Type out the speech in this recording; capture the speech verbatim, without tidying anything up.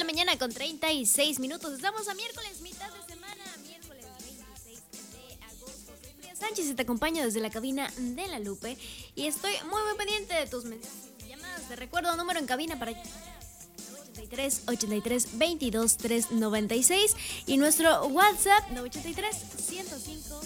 la mañana con treinta y seis minutos. Estamos a miércoles, mitad de semana, miércoles veintiséis de agosto. Soy Frida Sánchez y te acompaño desde la cabina de La Lupe. Y estoy muy, muy pendiente de tus mensajes y llamadas. Te recuerdo número en cabina para ochenta y tres, ochenta y tres, veintidós, trescientos noventa y seis y nuestro WhatsApp novecientos ochenta y tres, ciento cinco